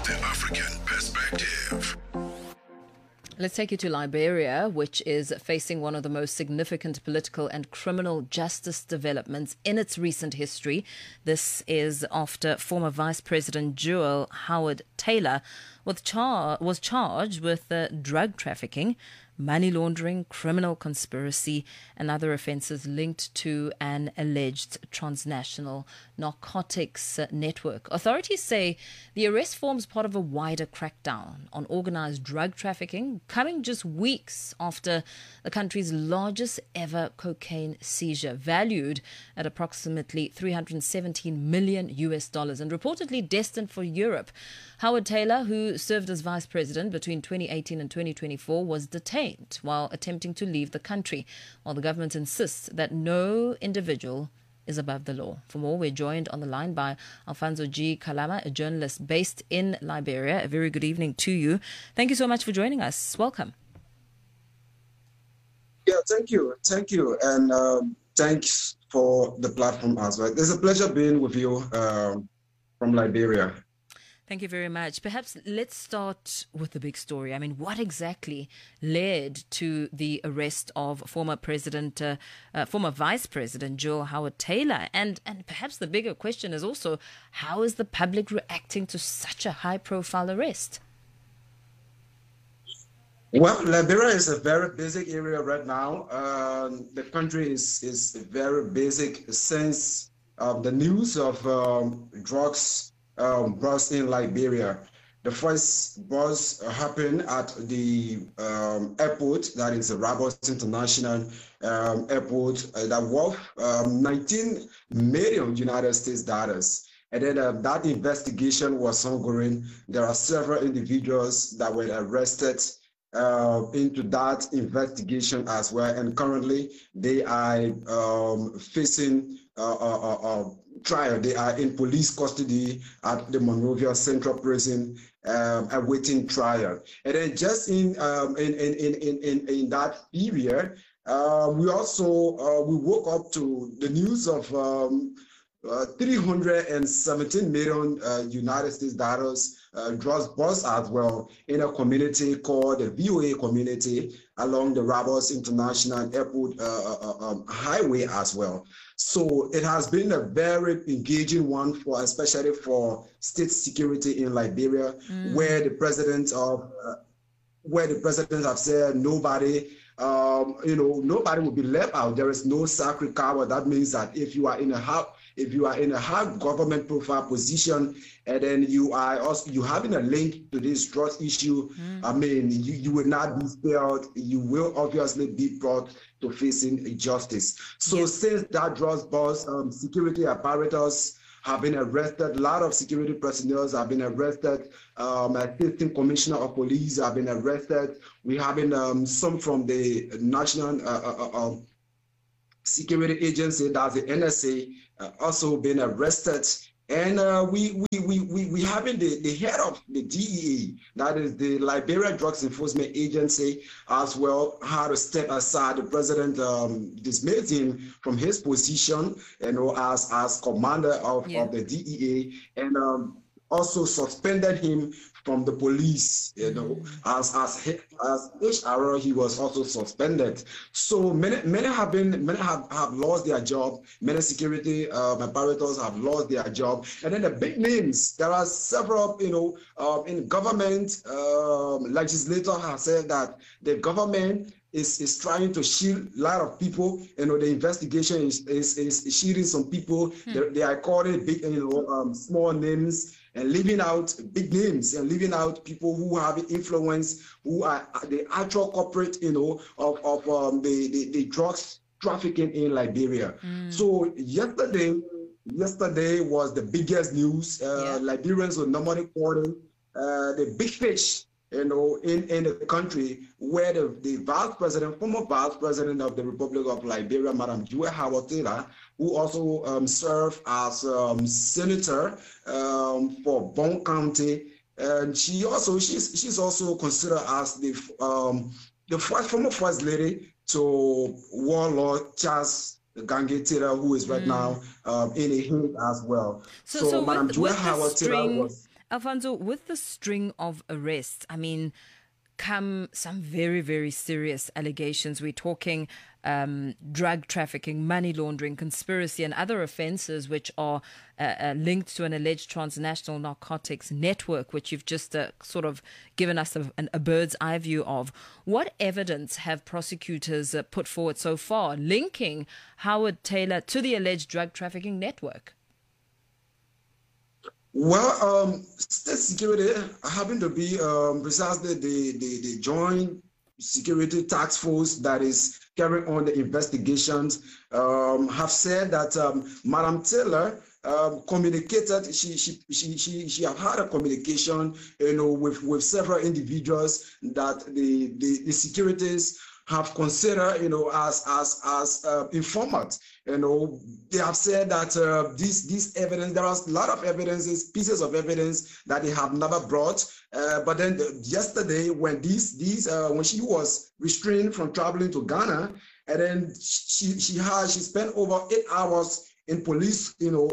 The African Perspective. Let's take you to Liberia, which is facing one of the most significant political and criminal justice developments in its recent history. This is after former Vice President Jewel Howard Taylor was charged with drug trafficking, money laundering, criminal conspiracy, and other offences linked to an alleged transnational narcotics network. Authorities say the arrest forms part of a wider crackdown on organised drug trafficking, coming just weeks after the country's largest ever cocaine seizure, valued at approximately $317 million and reportedly destined for Europe. Howard Taylor, who served as vice president between 2018 and 2024, was detained while attempting to leave the country, while the government insists that no individual is above the law. For more, we're joined on the line by Alfonso G. Kalama, a journalist based in Liberia. A very good evening to you. Thank you so much for joining us. Welcome. Yeah, thank you. Thank you. And thanks for the platform as well. It's a pleasure being with you from Liberia. Thank you very much. Perhaps let's start with the big story. I mean, what exactly led to the arrest of former Vice President Jewel Howard Taylor? And perhaps the bigger question is also, how is the public reacting to such a high-profile arrest? Well, Liberia is a very basic area right now. The country is very basic since the news of drugs bust in Liberia. The first bust happened at the airport, that is the Rabos International Airport, that worth 19 million United States dollars. And then that investigation was ongoing. There are several individuals that were arrested into that investigation as well. And currently they are facing trial. They are in police custody at the Monrovia Central Prison, awaiting trial. And then just in that period, we also we woke up to the news of 317 million United States dollars drugs bust as well in a community called the VOA community along the Rabos International Airport highway as well. So it has been a very engaging one for, especially for state security in Liberia, where the president have said nobody, nobody will be left out. There is no sacred cow. That means that if you are in a high government profile position, and then you having a link to this drug issue, I mean, you will not be spared. You will obviously be brought to facing justice. So since that drug bust, security apparatus have been arrested. A lot of security personnel have been arrested. Assistant Commissioner of Police have been arrested. We having some from the National Security Agency, that's the NSA, also been arrested. And we having the head of the DEA, that is the Liberia Drugs Enforcement Agency, as well, had to step aside. The president dismissed him from his position, as commander of the DEA, and also suspended him from the police, as HR, he was also suspended. So many have lost their job. Many security apparatus have lost their job. And then the big names, there are several, in government, legislator have said that the government is trying to shield a lot of people. The investigation is shielding some people. They are calling big, small names, and leaving out big names and leaving out people who have influence, who are the actual corporate, of the drugs trafficking in Liberia. So yesterday was the biggest news. Liberians will normally call it the big fish, in the country, where the former vice president of the Republic of Liberia, Madam Jewel Howard Taylor, who also served as senator for Bong County, and she's also considered as the former first lady to Warlord Charles Gange Taylor, who is right now in a hit as well. So Madam Jewel Howard Taylor was. Alfonso, with the string of arrests, I mean, come some very, very serious allegations. We're talking drug trafficking, money laundering, conspiracy, and other offences which are linked to an alleged transnational narcotics network, which you've just sort of given us a bird's eye view of. What evidence have prosecutors put forward so far linking Howard Taylor to the alleged drug trafficking network? Well, state security happen to be precisely the joint security task force that is carrying on the investigations. Have said that Madam Taylor communicated. She have had a communication, with several individuals that the securities have considered, as informant. They have said that this evidence, there are a lot of evidences, pieces of evidence that they have never brought. But then yesterday, when when she was restrained from traveling to Ghana, and then she spent over 8 hours in police,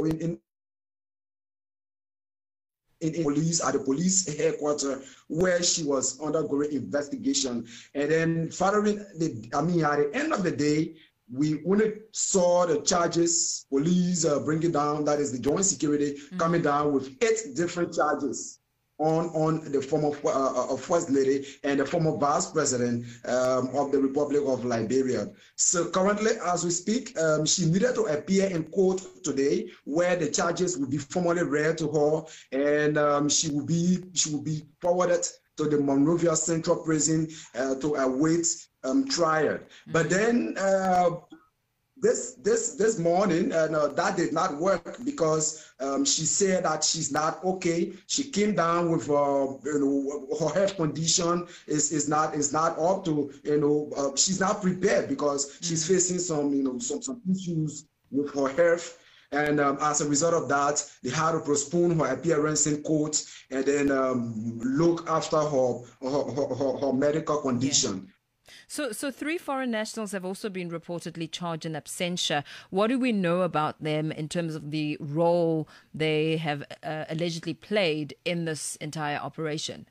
in police at the police headquarters where she was undergoing investigation. And then following at the end of the day, we only saw the charges, police bringing down, that is the joint security, coming down with 8 different charges on the former First Lady and the former Vice President of the Republic of Liberia. So currently, as we speak, she needed to appear in court today, where the charges will be formally read to her, and she will be forwarded to the Monrovia Central Prison to await trial. But then this morning, that did not work because she said that she's not okay. She came down with her health condition is not up to, she's not prepared because she's facing some some issues with her health. And as a result of that, they had to postpone her appearance in court and then look after her medical condition. Yeah. So 3 foreign nationals have also been reportedly charged in absentia. What do we know about them in terms of the role they have allegedly played in this entire operation?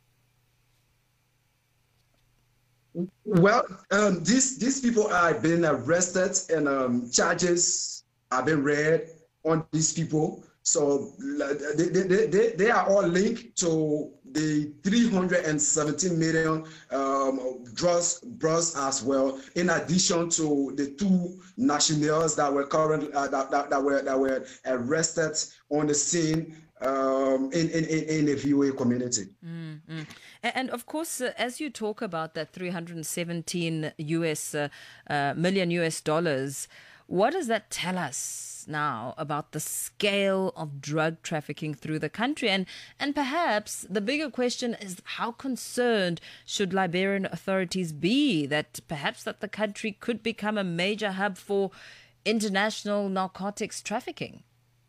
Well, these people have been arrested and charges have been read on these people. So they are all linked to the 317 million drugs as well, in addition to the 2 nationals that were currently that were arrested on the scene in the VOA community. Mm-hmm. And of course, as you talk about that 317 million US dollars, what does that tell us now about the scale of drug trafficking through the country? And perhaps the bigger question is, how concerned should Liberian authorities be that perhaps that the country could become a major hub for international narcotics trafficking?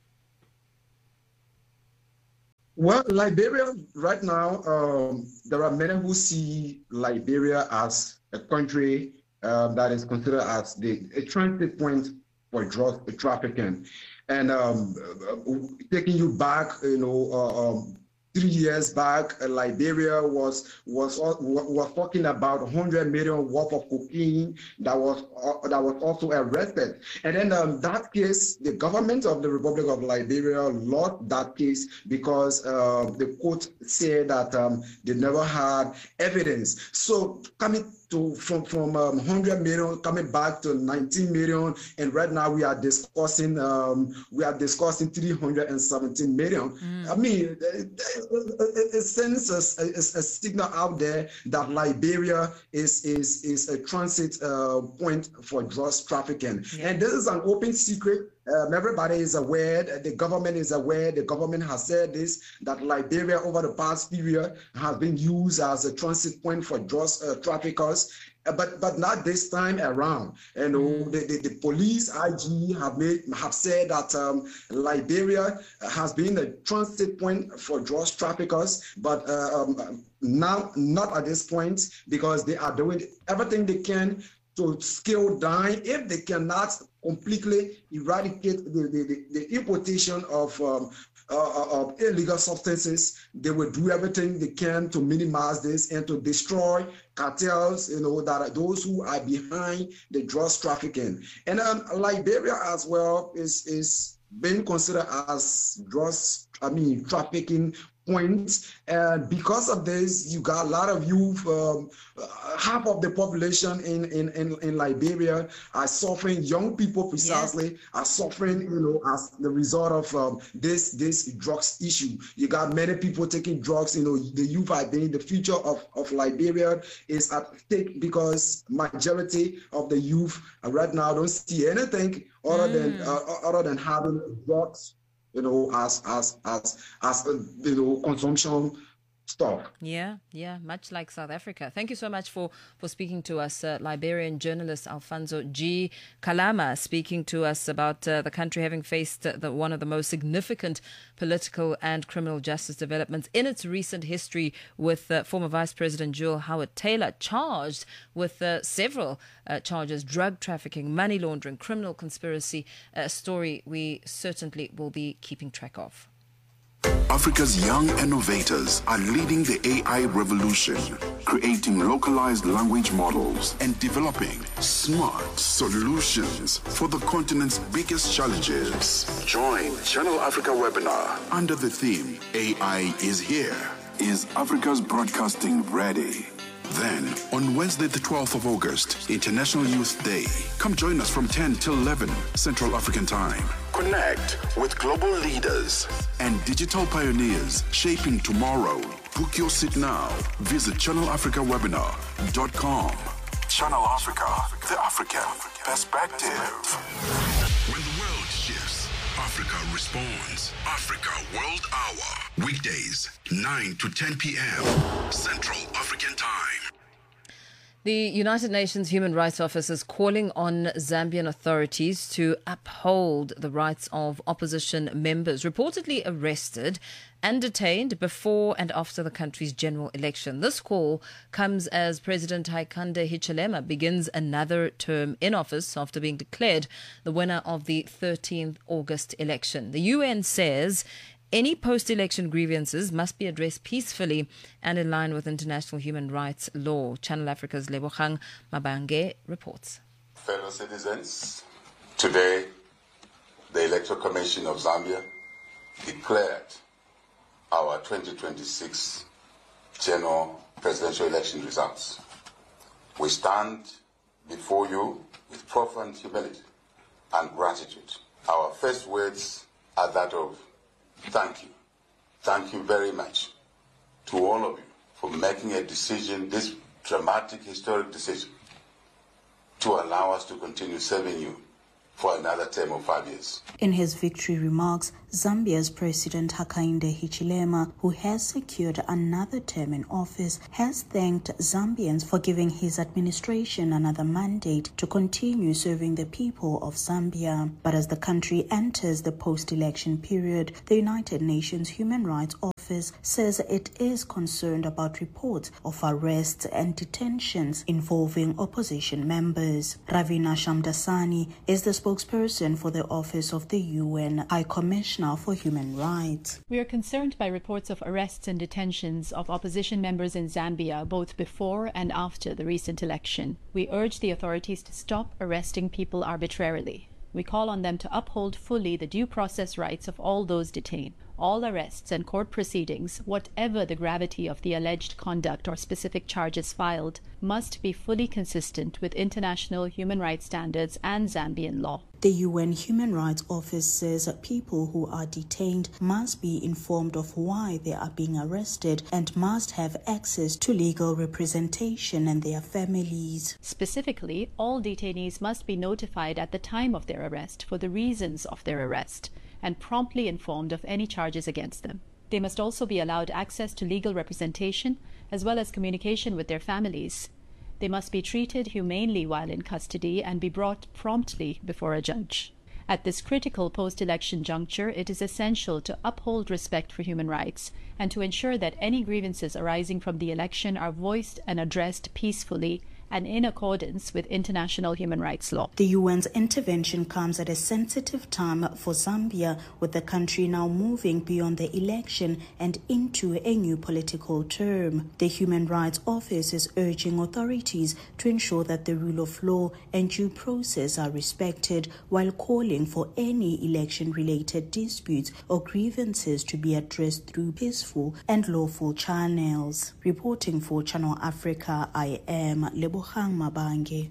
Well, Liberia right now, there are many who see Liberia as a country that is considered as a transit point for drug trafficking. And taking you back, 3 years back, Liberia was talking about 100 million worth of cocaine that was also arrested. And then that case, the government of the Republic of Liberia lost that case because the court said that they never had evidence. So coming from 100 million coming back to 19 million, and right now we are discussing 317 million. I mean, it sends a signal out there that Liberia is a transit point for drugs trafficking. Yeah. And this is an open secret. Everybody is aware, the government is aware, the government has said this, that Liberia over the past period has been used as a transit point for drugs traffickers. But not this time around. The police IG have said that Liberia has been a transit point for drugs traffickers, but now not at this point, because they are doing everything they can to scale down. If they cannot completely eradicate the importation of illegal substances. They will do everything they can to minimize this and to destroy cartels, that are those who are behind the drugs trafficking. And Liberia as well is being considered as trafficking points, and because of this, you got a lot of youth. Half of the population in Liberia are suffering. Young people precisely are suffering, as the result of this drugs issue. You got many people taking drugs. The youth are being the future of Liberia is at stake because majority of the youth right now don't see anything other than having drugs, as consumption stock. Yeah, much like South Africa. Thank you so much for speaking to us, Liberian journalist Alfonso G. Kalama, speaking to us about the country having faced one of the most significant political and criminal justice developments in its recent history, with former Vice President Jewel Howard Taylor charged with several charges: drug trafficking, money laundering, criminal conspiracy, a story we certainly will be keeping track of. Africa's young innovators are leading the AI revolution, creating localized language models and developing smart solutions for the continent's biggest challenges. Join Channel Africa webinar under the theme AI is here. Is Africa's broadcasting ready? Then, on Wednesday, the 12th of August, International Youth Day, come join us from 10 till 11 Central African Time. Connect with global leaders and digital pioneers shaping tomorrow. Book your seat now. Visit channelafricawebinar.com. Channel Africa, the African perspective. When the world shifts, Africa responds. Africa World Hour. Weekdays, 9 to 10 p.m. Central African Time. The United Nations Human Rights Office is calling on Zambian authorities to uphold the rights of opposition members reportedly arrested and detained before and after the country's general election. This call comes as President Hakainde Hichilema begins another term in office after being declared the winner of the 13th August election. The UN says any post-election grievances must be addressed peacefully and in line with international human rights law. Channel Africa's Lebogang Mabange reports. Fellow citizens, today the Electoral Commission of Zambia declared our 2026 general presidential election results. We stand before you with profound humility and gratitude. Our first words are that of thank you. Thank you very much to all of you for making a decision, this dramatic, historic decision, to allow us to continue serving you for another term of 5 years. In his victory remarks, Zambia's President Hakainde Hichilema, who has secured another term in office, has thanked Zambians for giving his administration another mandate to continue serving the people of Zambia. But as the country enters the post-election period, the United Nations Human Rights Office says it is concerned about reports of arrests and detentions involving opposition members. Ravina Shamdasani is the spokesperson for the Office of the UN High Commissioner for Human Rights. We are concerned by reports of arrests and detentions of opposition members in Zambia, both before and after the recent election. We urge the authorities to stop arresting people arbitrarily. We call on them to uphold fully the due process rights of all those detained. All arrests and court proceedings, whatever the gravity of the alleged conduct or specific charges filed, must be fully consistent with international human rights standards and Zambian law. The UN Human Rights Office says people who are detained must be informed of why they are being arrested and must have access to legal representation and their families. Specifically, all detainees must be notified at the time of their arrest for the reasons of their arrest and promptly informed of any charges against them. They must also be allowed access to legal representation as well as communication with their families. They must be treated humanely while in custody and be brought promptly before a judge. At this critical post-election juncture, it is essential to uphold respect for human rights and to ensure that any grievances arising from the election are voiced and addressed peacefully and in accordance with international human rights law. The UN's intervention comes at a sensitive time for Zambia, with the country now moving beyond the election and into a new political term. The Human Rights Office is urging authorities to ensure that the rule of law and due process are respected, while calling for any election-related disputes or grievances to be addressed through peaceful and lawful channels. Reporting for Channel Africa, I am Lebogang Mabange.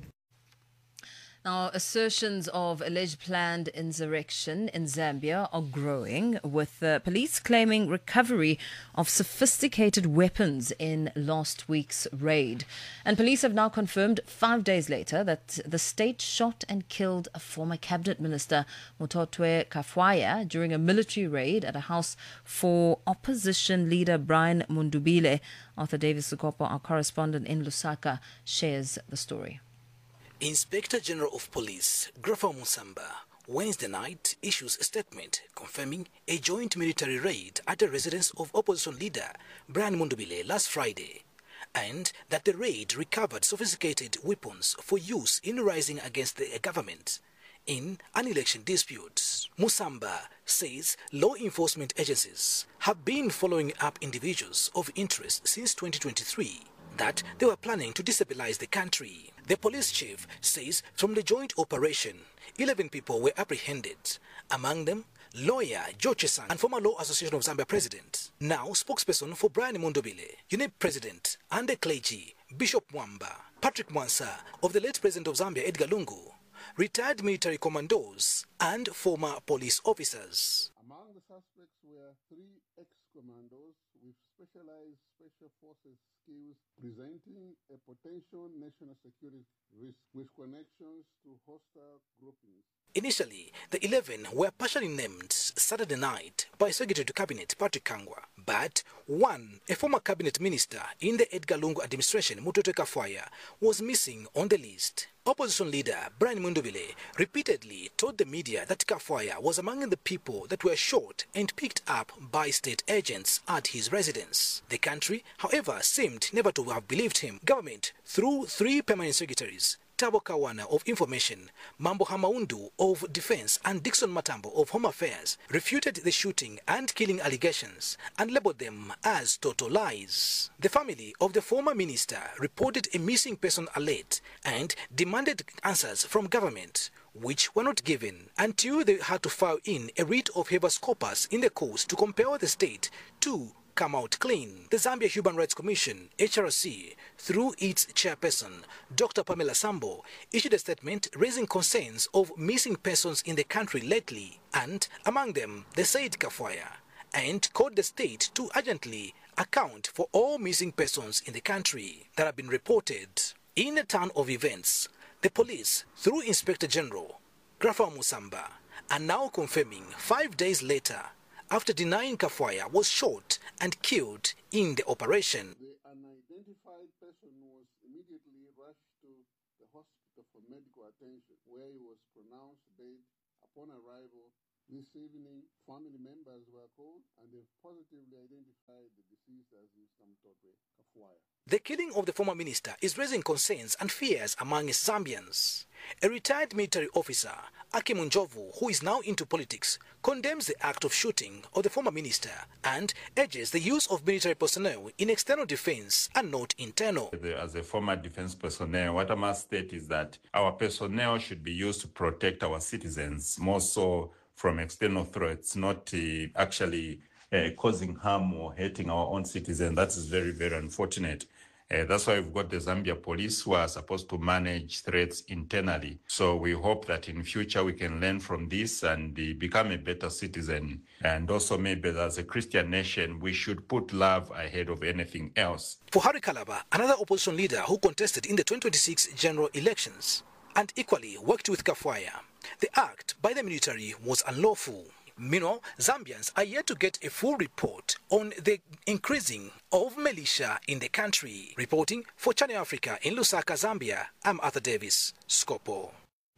Now, assertions of alleged planned insurrection in Zambia are growing, with police claiming recovery of sophisticated weapons in last week's raid. And police have now confirmed 5 days later that the state shot and killed a former cabinet minister, Mutotwe Kafwaya, during a military raid at a house for opposition leader Brian Mundubile. Arthur Davis Sukopo, our correspondent in Lusaka, shares the story. Inspector General of Police Grafa Musamba Wednesday night issues a statement confirming a joint military raid at the residence of opposition leader Brian Mundubile last Friday, and that the raid recovered sophisticated weapons for use in rising against the government in an election dispute. Musamba says law enforcement agencies have been following up individuals of interest since 2023 that they were planning to destabilize the country. The police chief says from the joint operation, 11 people were apprehended, among them lawyer Joe Chesan and former Law Association of Zambia president, now spokesperson for Brian Mundubile, UNEP president and the clergy Bishop Mwamba, Patrick Mwansa of the late president of Zambia Edgar Lungu, retired military commandos and former police officers. Among the suspects were 3 ex-commandos with specialized special forces skills presenting a potential national security risk with connections to hostile groupings. Initially, the 11 were partially named Saturday night by Secretary to Cabinet Patrick Kangwa, but one, a former cabinet minister in the Edgar Lungu administration, Mutotwe Kafwaya, was missing on the list. Opposition leader Brian Mundubile repeatedly told the media that Kafwaya was among the people that were shot and picked up by state agents at his residence. The country, however, seemed never to have believed him. Government, through 3 permanent secretaries, Tabo Kawana of Information, Mambo Hamaundu of Defense and Dixon Matambo of Home Affairs, refuted the shooting and killing allegations and labeled them as total lies. The family of the former minister reported a missing person alert and demanded answers from government, which were not given until they had to file in a writ of habeas corpus in the courts to compel the state to come out clean. The Zambia Human Rights Commission, HRC, through its chairperson, Dr. Pamela Sambo, issued a statement raising concerns of missing persons in the country lately, and among them, the Said Kafwaya, and called the state to urgently account for all missing persons in the country that have been reported. In a turn of events, the police, through Inspector General Grafa Musamba, are now confirming 5 days later, after denying Kafwaya was shot and killed in the operation. The unidentified person was immediately rushed to the hospital for medical attention, where he was pronounced dead. Upon arrival this evening, family members were called and they positively identified the deceased as Mr. Mutotwe Kafwaya. The killing of the former minister is raising concerns and fears among Zambians. A retired military officer, Aki Munjovu, who is now into politics, condemns the act of shooting of the former minister and urges the use of military personnel in external defense and not internal. As a former defense personnel, what I must state is that our personnel should be used to protect our citizens, more so from external threats, not actually causing harm or hurting our own citizens. That is very, very unfortunate. That's why we've got the Zambia police who are supposed to manage threats internally. So we hope that in future we can learn from this and become a better citizen. And also maybe as a Christian nation, we should put love ahead of anything else. For Harry Kalaba, another opposition leader who contested in the 2026 general elections and equally worked with Kafwaya, the act by the military was unlawful. Meanwhile, Zambians are yet to get a full report on the increasing of militia in the country. Reporting for Channel Africa in Lusaka, Zambia, I'm Arthur Davis, Scopo.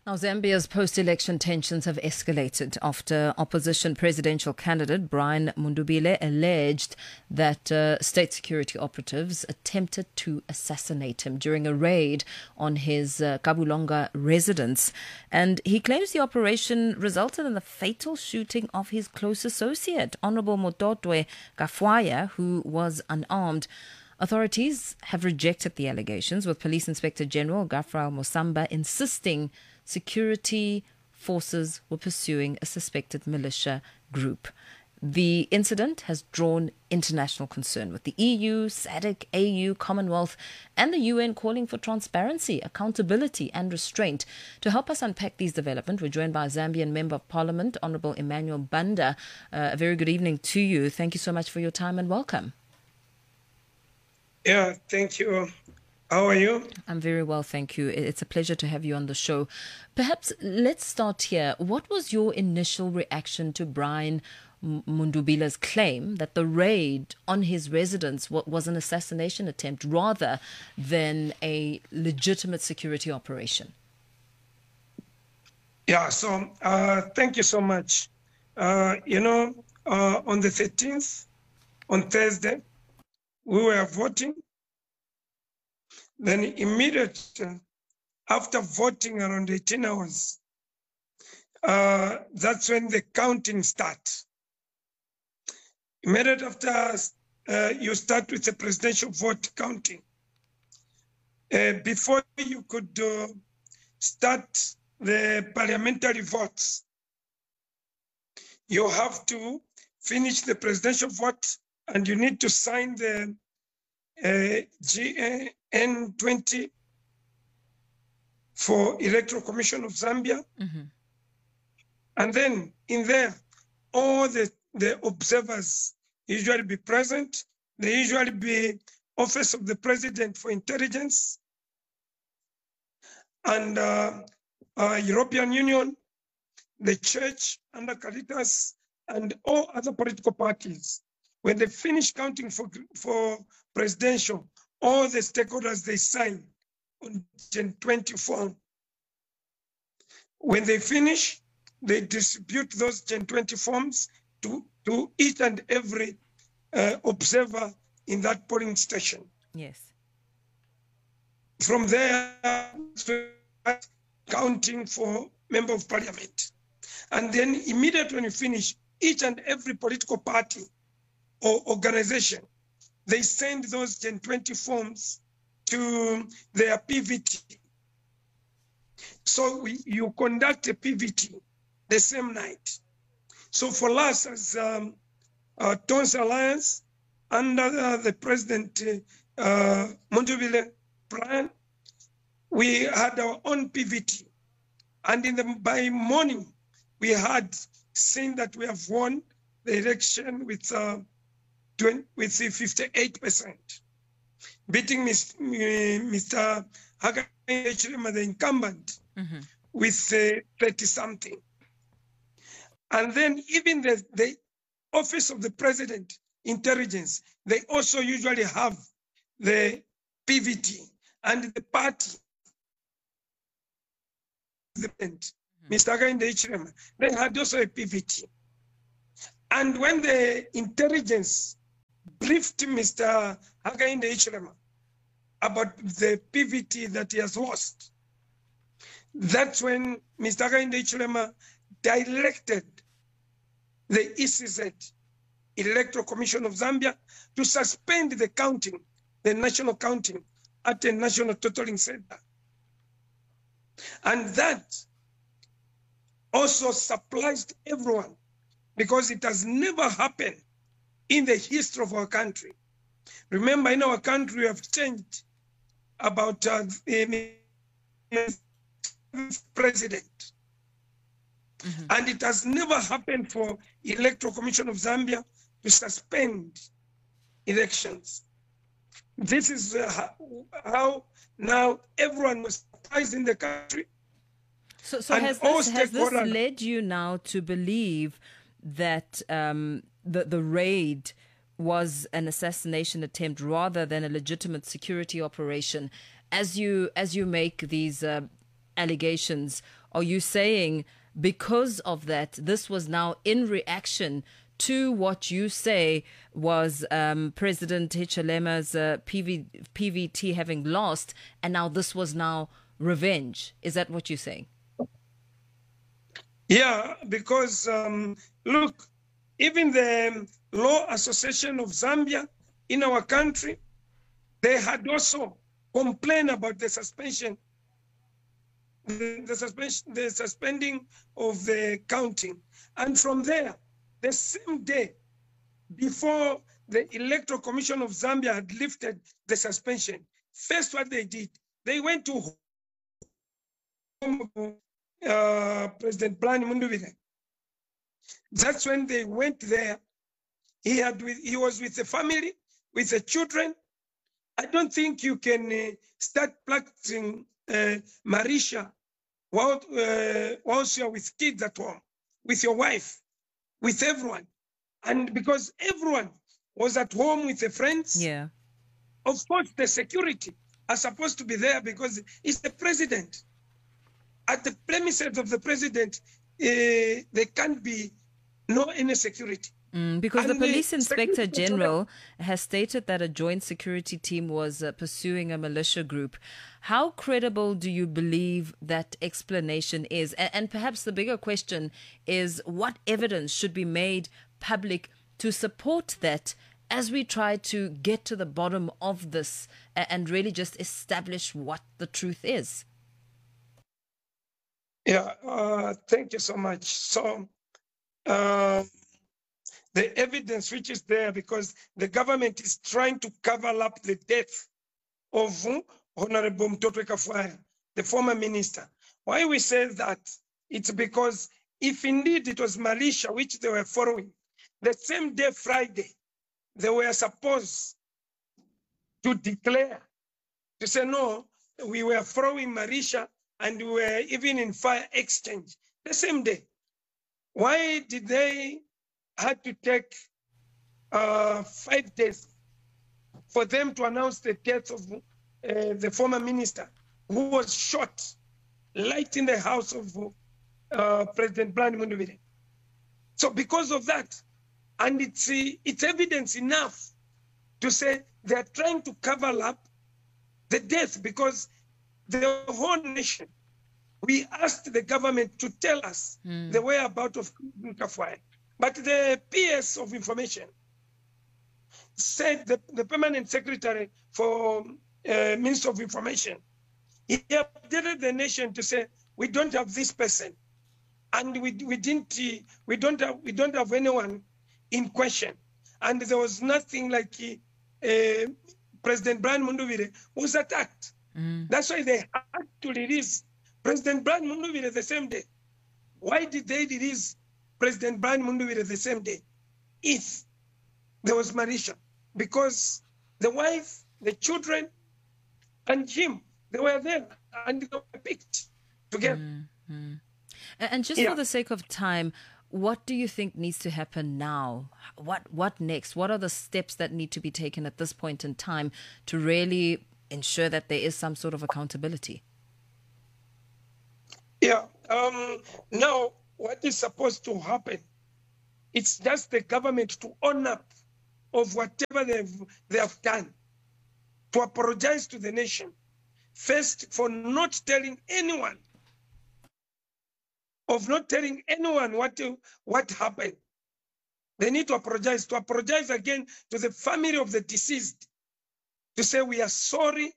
Now, Zambia's post-election tensions have escalated after opposition presidential candidate Brian Mundubile alleged that state security operatives attempted to assassinate him during a raid on his Kabulonga residence. And he claims the operation resulted in the fatal shooting of his close associate, Honorable Mototwe Kafwaya, who was unarmed. Authorities have rejected the allegations, with Police Inspector General Gafrael Mosamba insisting security forces were pursuing a suspected militia group. The incident has drawn international concern, with the EU, SADC, AU, Commonwealth and the UN calling for transparency, accountability and restraint. To help us unpack these developments, we're joined by Zambian Member of Parliament, Honourable Emmanuel Banda. A very good evening to you. Thank you so much for your time and welcome. Yeah, thank you. How are you? I'm very well, thank you. It's a pleasure to have you on the show. Perhaps let's start here. What was your initial reaction to Brian Mundubile's claim that the raid on his residence was an assassination attempt rather than a legitimate security operation? Yeah, so thank you so much. On the 13th, on Thursday, we were voting. Then immediately after voting around 18 hours, that's when the counting starts. Immediately after you start with the presidential vote counting, before you could start the parliamentary votes, you have to finish the presidential vote and you need to sign the GN20 for Electoral Commission of Zambia. Mm-hmm. And then in there, all the observers usually be present. They usually be Office of the President for Intelligence and European Union, the church under Caritas, and all other political parties. When they finish counting for presidential, all the stakeholders, they sign on Gen 20 form. When they finish, they distribute those Gen 20 forms to each and every observer in that polling station. Yes. From there, counting for member of parliament. And then immediately when you finish, each and every political party or organization, they send those Gen 20 forms to their PVT. So you conduct a PVT the same night. So for us as Tons Alliance, under the President Mundubile plan, we had our own PVT. And by morning, we had seen that we have won the election with 58%, beating Mr. Hakainde Hichilema, the incumbent, mm-hmm. with 30-something. And then even the Office of the President, Intelligence, they also usually have the PVT, and the party, Mr. Hakainde Hichilema, they had also a PVT. And when the intelligence briefed Mr. Hakainde Hichilema about the PVT that he has lost, that's when Mr. Hakainde Hichilema directed the ECZ, Electoral Commission of Zambia, to suspend the counting, the national counting, at a national totaling center. And that also surprised everyone, because it has never happened in the history of our country. Remember, in our country, we have changed about the president. Mm-hmm. And it has never happened for Electoral Commission of Zambia to suspend elections. This is how now everyone was surprised in the country. So has this led you now to believe that the raid was an assassination attempt rather than a legitimate security operation, as you make these allegations are you saying because of that, this was now in reaction to what you say was President Hichilema's PVT having lost, and now this was now revenge? Is that what you're saying? Yeah, because look, even the Law Association of Zambia in our country, they had also complained about the suspension, the suspending of the counting. And from there, the same day before the Electoral Commission of Zambia had lifted the suspension, first what they did, they went to President Brian Mundubile. That's when they went there. He was with the family, with the children. I don't think you can start practicing Marisha whilst you're with kids at home, with your wife, with everyone. And because everyone was at home with their friends, yeah, of course the security are supposed to be there because it's the president. At the premises of the president, there can't be no any security. Because And the police inspector security general has stated that a joint security team was pursuing a militia group. How credible do you believe that explanation is? And perhaps the bigger question is, what evidence should be made public to support that as we try to get to the bottom of this and really just establish what the truth is? Yeah, thank you so much. So the evidence which is there, because the government is trying to cover up the death of Honorable Mutotwe Kafwaya, the former minister. Why we say that? It's because if indeed it was militia which they were following, the same day, Friday, they were supposed to declare, to say, no, we were following militia and we were even in fire exchange the same day. Why did they had to take 5 days for them to announce the death of the former minister who was shot right in the house of President Brian Mundubile? So because of that, and it's evidence enough to say they're trying to cover up the death, because the whole nation, we asked the government to tell us the whereabouts of Kafwaya. But the PS of information said, the permanent secretary for Minister of Information, he updated the nation to say, we don't have this person, and we don't have anyone in question, and there was nothing like President Brian Mundubile was attacked. That's why they had to release President Brian Mundubile the same day. Why did they release President Brian Mundubile the same day if there was militia? Because the wife, the children, and him, they were there and they were picked together. And just for the sake of time, what do you think needs to happen now? What next? What are the steps that need to be taken at this point in time to really ensure that there is some sort of accountability? Yeah. Now, what is supposed to happen? It's just the government to own up of whatever they have done, to apologize to the nation, first for not telling anyone, what happened. They need to apologize again to the family of the deceased, to say we are sorry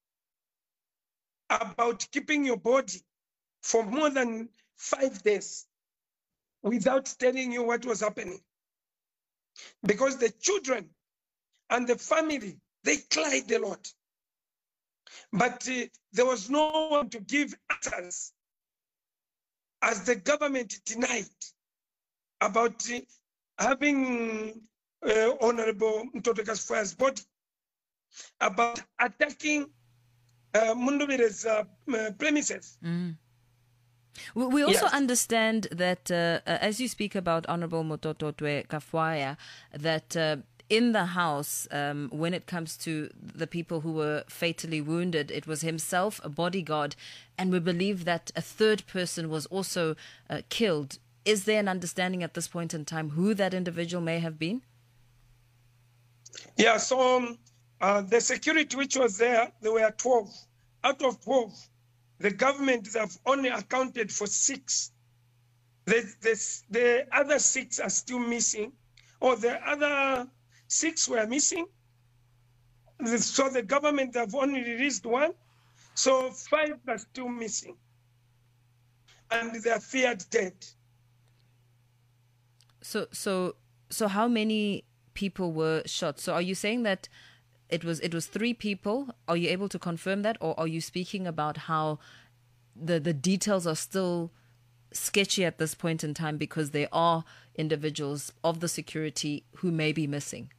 about keeping your body for more than 5 days without telling you what was happening. Because the children and the family, they cried a lot. But there was no one to give answers, as the government denied about having Honorable Mutotwe Kafwaya's body, about attacking Mundubile's premises. We also understand that, as you speak about Honorable Mutotwe Kafwaya, that in the house, when it comes to the people who were fatally wounded, it was himself, a bodyguard, and we believe that a third person was also killed. Is there an understanding at this point in time who that individual may have been? Yeah, so the security which was there were 12. Out of 12, the government have only accounted for 6. The other 6 are still missing, or the other 6 were missing. So the government have only released 1. So 5 are still missing. And they are feared dead. So how many people were shot? So are you saying that it was 3 people? Are you able to confirm that? Or are you speaking about how the details are still sketchy at this point in time because there are individuals of the security who may be missing?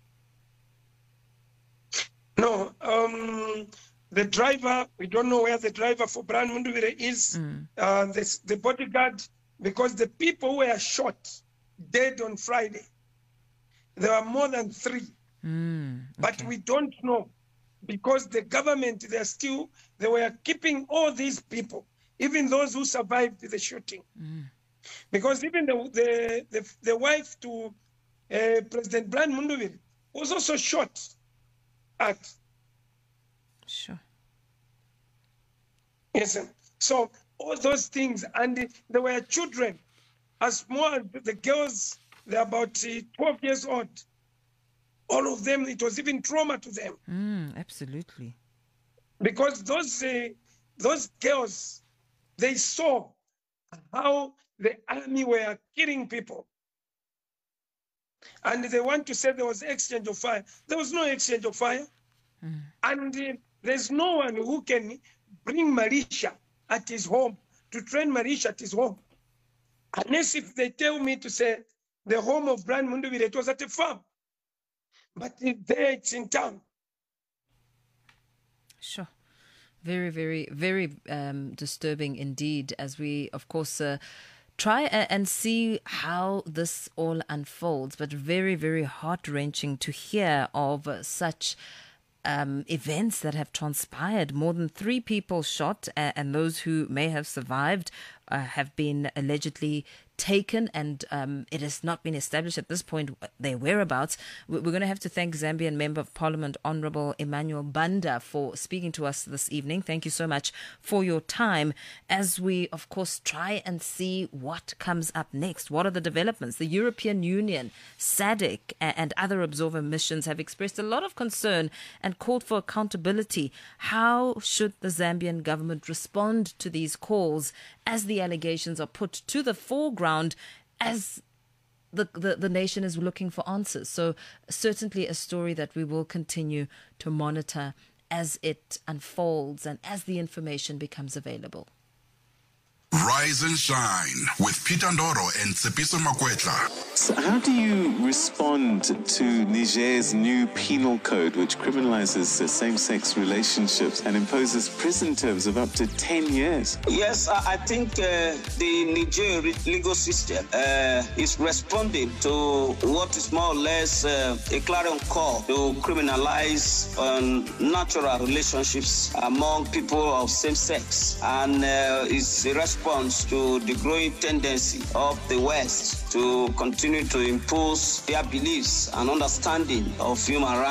No, the driver, we don't know where the driver for Brian Mundubile is. The bodyguard, because the people were shot dead on Friday. There were more than 3. Okay. But we don't know because the government, they were keeping all these people, even those who survived the shooting. Because even the wife to President Brian Mundubile was also shot at. Sure. Yes, sir. So all those things, and there were children, as small as the girls, they're about 12 years old. All of them, it was even trauma to them. Absolutely. Because those girls, they saw how the army were killing people. And they want to say there was exchange of fire. There was no exchange of fire. And there's no one who can bring militia at his home, to train militia at his home. Unless if they tell me to say the home of Brian Mundubile, it was at a farm. But there it's in town. Sure. Very, very, very disturbing indeed, as we, of course, try and see how this all unfolds. But very, very heart-wrenching to hear of such events that have transpired. More than 3 people shot, and those who may have survived have been allegedly taken, and it has not been established at this point their whereabouts. We're going to have to thank Zambian Member of Parliament Honorable Emmanuel Banda for speaking to us this evening. Thank you so much for your time as we, of course, try and see what comes up next. What are the developments? The European Union, SADC, and other observer missions have expressed a lot of concern and called for accountability. How should the Zambian government respond to these calls as the allegations are put to the foreground as the nation is looking for answers? So certainly a story that we will continue to monitor as it unfolds and as the information becomes available. Rise and shine with Peter Ndoro and Tsepiso Makwetla. So how do you respond to Niger's new penal code, which criminalizes same-sex relationships and imposes prison terms of up to 10 years? Yes, I think the Niger legal system is responding to what is more or less a clarion call to criminalize natural relationships among people of same sex, and is a response to the growing tendency of the West to continue to impose their beliefs and understanding of human rights.